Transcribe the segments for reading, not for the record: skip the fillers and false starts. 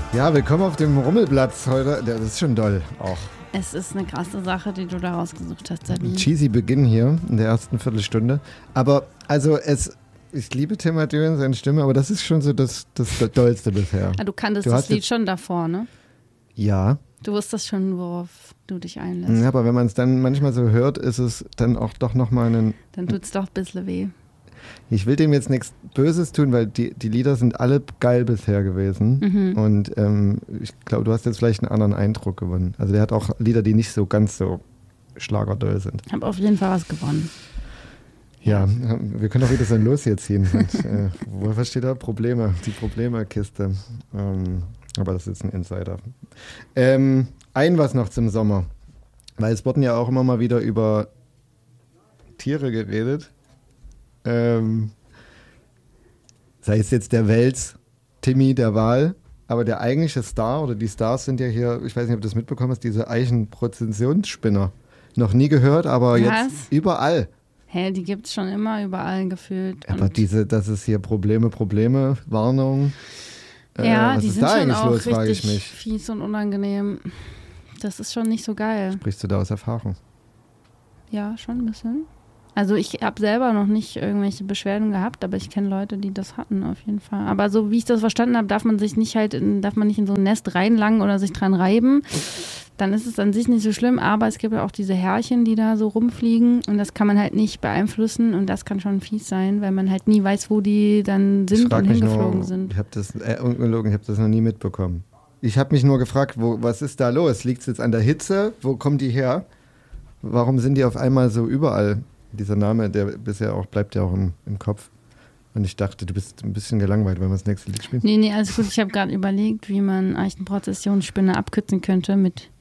Ja, willkommen auf dem Rummelplatz heute. Das ist schon doll auch. Es ist eine krasse Sache, die du da rausgesucht hast, Sabine. Cheesy Beginn hier in der ersten Viertelstunde. Aber also ich liebe Tim Adö und seine Stimme, aber das ist schon so das Dollste bisher. Ah, du kanntest das Lied schon davor, ne? Ja. Du wusstest schon, worauf du dich einlässt. Ja, aber wenn man es dann manchmal so hört, ist es dann auch doch nochmal Dann tut es doch ein bisschen weh. Ich will dem jetzt nichts Böses tun, weil die Lieder sind alle geil bisher gewesen. Mhm. Und ich glaube, du hast jetzt vielleicht einen anderen Eindruck gewonnen. Also der hat auch Lieder, die nicht so ganz so schlagerdoll sind. Ich habe auf jeden Fall was gewonnen. Ja, wir können auch wieder so Los hier ziehen. Und, was steht da? Probleme, die Problemekiste. Aber das ist ein Insider. Was noch zum Sommer. Weil es wurden ja auch immer mal wieder über Tiere geredet. Sei es jetzt der Wels, Timmy, der Wal, aber der eigentliche Star oder die Stars sind ja hier, ich weiß nicht, ob du das mitbekommen hast, diese Eichenprozessionsspinner. Noch nie gehört, aber jetzt überall. Hä, die gibt es schon immer überall gefühlt. Aber das ist hier Probleme, Warnung. Ja, was die ist sind da schon eigentlich auch los, frage ich richtig mich. fies und unangenehm. Das ist schon nicht so geil. Sprichst du da aus Erfahrung? Ja, schon ein bisschen. Also ich habe selber noch nicht irgendwelche Beschwerden gehabt, aber ich kenne Leute, die das hatten auf jeden Fall. Aber so wie ich das verstanden habe, darf man nicht in so ein Nest reinlangen oder sich dran reiben. Dann ist es an sich nicht so schlimm, aber es gibt ja auch diese Härchen, die da so rumfliegen und das kann man halt nicht beeinflussen und das kann schon fies sein, weil man halt nie weiß, wo die dann sind und hingeflogen sind. Ich habe das noch nie mitbekommen. Ich habe mich nur gefragt, was ist da los? Liegt es jetzt an der Hitze? Wo kommen die her? Warum sind die auf einmal so überall? Dieser Name, der bisher auch bleibt ja auch im Kopf. Und ich dachte, du bist ein bisschen gelangweilt, wenn wir das nächste Lied spielen. Nee, alles gut. Ich habe gerade überlegt, wie man Eichenprozessionsspinne abkürzen könnte mit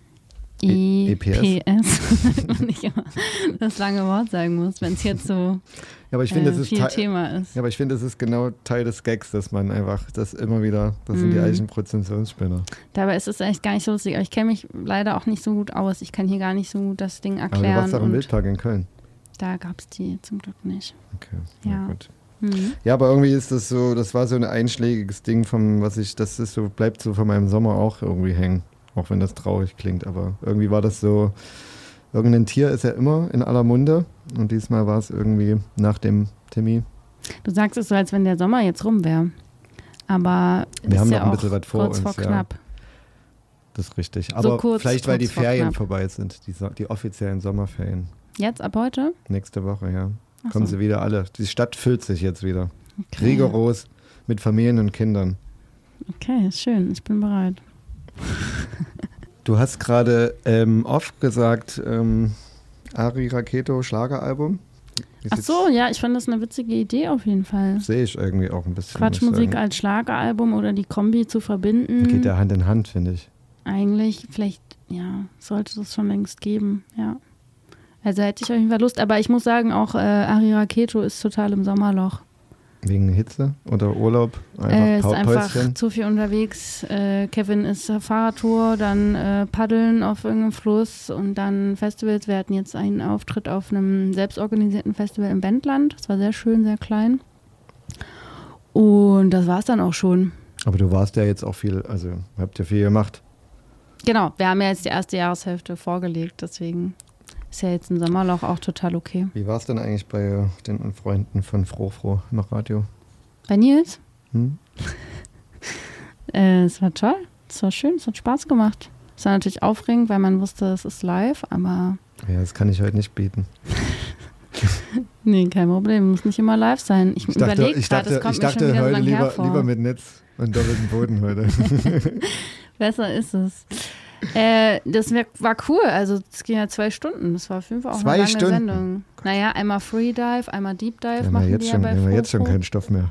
EPS. Und nicht immer das lange Wort sagen muss, wenn es jetzt so viel Thema ist. Ja, aber ich finde, das ist genau Teil des Gags, dass man einfach das immer wieder, das sind die Eichenprozessionsspinner. Dabei ist es echt gar nicht so lustig. Aber ich kenne mich leider auch nicht so gut aus. Ich kann hier gar nicht so gut das Ding erklären. Aber du warst auch im Wildpark in Köln. Da gab es die zum Glück nicht. Okay, ja. Gut. Mhm. Ja, aber irgendwie ist das so, das war so ein einschlägiges Ding bleibt so von meinem Sommer auch irgendwie hängen. Auch wenn das traurig klingt, aber irgendwie war das so, irgendein Tier ist ja immer in aller Munde und diesmal war es irgendwie nach dem Timmy. Du sagst es so, als wenn der Sommer jetzt rum wäre. Aber wir haben ja noch ein bisschen was vor kurz uns. Vor knapp. Ja. Das ist richtig. Aber so vielleicht, weil die Ferien vorbei sind, die offiziellen Sommerferien. Jetzt, ab heute? Nächste Woche, ja. Ach Kommen so. sie wieder alle. Die Stadt füllt sich jetzt wieder. Okay. Rigoros mit Familien und Kindern. Okay, schön. Ich bin bereit. Du hast gerade oft gesagt, Ari Raketo Schlageralbum. Ach so, ja, ich fand das eine witzige Idee auf jeden Fall. Sehe ich irgendwie auch ein bisschen. Quatschmusik als Schlageralbum oder die Kombi zu verbinden. Geht ja Hand in Hand, finde ich. Eigentlich, vielleicht, ja, sollte das schon längst geben, ja. Also hätte ich auf jeden Fall Lust, aber ich muss sagen, auch Ari Raketo ist total im Sommerloch. Wegen Hitze oder Urlaub? Ist einfach zu viel unterwegs. Kevin ist Fahrradtour, dann Paddeln auf irgendeinem Fluss und dann Festivals. Wir hatten jetzt einen Auftritt auf einem selbstorganisierten Festival im Wendland. Das war sehr schön, sehr klein. Und das war es dann auch schon. Aber du warst ja jetzt auch viel, also habt ja viel gemacht. Genau, wir haben ja jetzt die erste Jahreshälfte vorgelegt, deswegen ist ja jetzt ein Sommerloch auch total okay. Wie war es denn eigentlich bei den Freunden von Froh im Radio? Bei Nils? Es war toll, es war schön, es hat Spaß gemacht. Es war natürlich aufregend, weil man wusste, es ist live, aber... Ja, das kann ich heute nicht bieten. Nee, kein Problem, muss nicht immer live sein. Ich überlege gerade, es kommt mir schon wieder so lang hervor. Lieber mit Netz und doppeltem Boden heute. Besser ist es. Das war cool, also es ging ja 2 Stunden, das war auf jeden Fall auch eine lange Sendung. Naja, einmal Freedive, einmal Deep Dive machen wir ja bei Wir haben jetzt schon keinen Stoff mehr.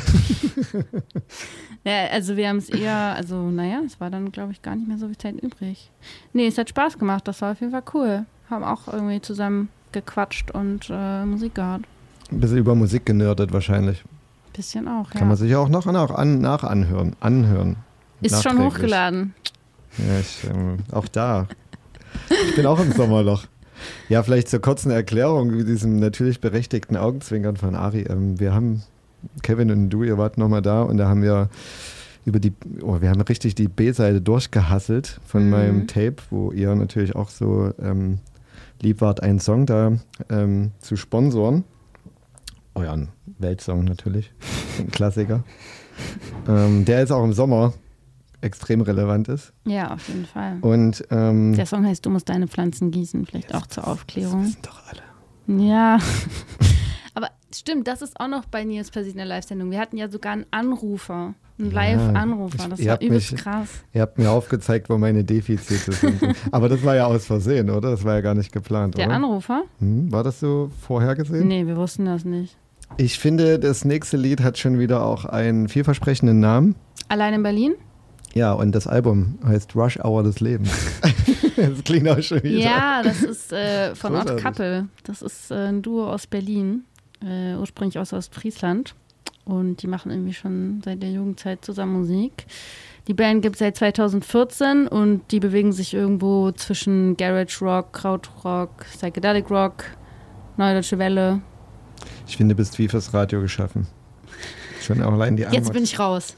Ja, also wir haben es eher, es war dann glaube ich gar nicht mehr so viel Zeit übrig. Nee, es hat Spaß gemacht, das war auf jeden Fall cool. Haben auch irgendwie zusammen gequatscht und Musik gehört. Ein bisschen über Musik genördet wahrscheinlich. Bisschen auch, ja. Kann man sich ja auch noch anhören. Ist schon hochgeladen. Ja, auch da. Ich bin auch im Sommerloch. Ja, vielleicht zur kurzen Erklärung, wie diesem natürlich berechtigten Augenzwinkern von Ari. Wir haben, Kevin und du, ihr wart nochmal da und da haben wir wir haben richtig die B-Seite durchgehasselt von meinem Tape, wo ihr natürlich auch so lieb wart, einen Song da zu sponsoren. Euren Weltsong natürlich, ein Klassiker. Der jetzt auch im Sommer extrem relevant ist. Ja, auf jeden Fall. Und der Song heißt Du musst deine Pflanzen gießen, vielleicht auch zur Aufklärung. Das wissen doch alle. Ja, aber stimmt, das ist auch noch bei Nils passiert in der Live-Sendung. Wir hatten ja sogar einen Anrufer, einen Live-Anrufer. Das war übelst krass. Ihr habt mir aufgezeigt, wo meine Defizite sind. Aber das war ja aus Versehen, oder? Das war ja gar nicht geplant, Der oder? Anrufer? War das so vorhergesehen? Nee, wir wussten das nicht. Ich finde, das nächste Lied hat schon wieder auch einen vielversprechenden Namen. Allein in Berlin? Ja, und das Album heißt Rush Hour des Lebens. Das klingt auch schon wieder. Ja, das ist von Odd Couple. Das ist ein Duo aus Berlin, ursprünglich aus Ostfriesland. Und die machen irgendwie schon seit der Jugendzeit zusammen Musik. Die Band gibt es seit 2014 und die bewegen sich irgendwo zwischen Garage Rock, Krautrock, Psychedelic Rock, Neue Deutsche Welle. Ich finde, du bist wie fürs Radio geschaffen. Schon auch allein die Antwort. Jetzt bin ich raus.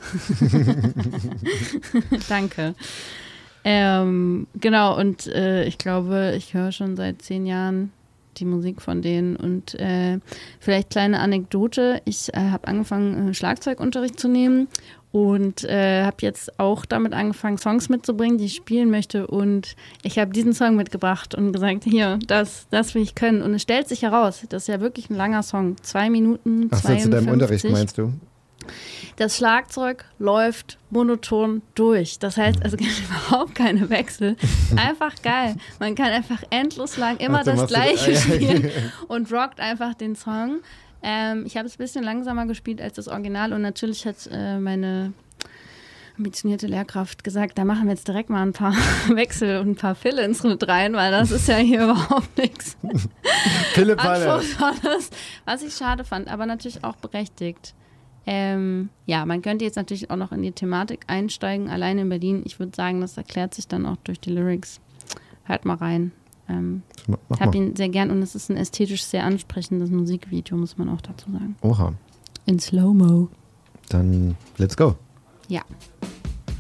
Danke. Genau, und ich glaube, ich höre schon seit 10 Jahren die Musik von denen. Und vielleicht kleine Anekdote. Ich habe angefangen, Schlagzeugunterricht zu nehmen und habe jetzt auch damit angefangen, Songs mitzubringen, die ich spielen möchte. Und ich habe diesen Song mitgebracht und gesagt, hier, das will ich können. Und es stellt sich heraus, das ist ja wirklich ein langer Song. 2 Minuten 52. Ach so, zu deinem Unterricht meinst du? Das Schlagzeug läuft monoton durch. Das heißt, es gibt überhaupt keine Wechsel. Einfach geil. Man kann einfach endlos lang immer das Gleiche spielen und rockt einfach den Song. Ich habe es ein bisschen langsamer gespielt als das Original und natürlich hat meine ambitionierte Lehrkraft gesagt, da machen wir jetzt direkt mal ein paar Wechsel und ein paar Fill-ins mit rein, weil das ist ja hier überhaupt nichts. Anspruchsvolles, was ich schade fand, aber natürlich auch berechtigt. Ja, man könnte jetzt natürlich auch noch in die Thematik einsteigen, allein in Berlin. Ich würde sagen, das erklärt sich dann auch durch die Lyrics. Hört mal rein. Ich habe ihn sehr gern und es ist ein ästhetisch sehr ansprechendes Musikvideo, muss man auch dazu sagen. Oha. In Slow-Mo. Dann let's go. Ja.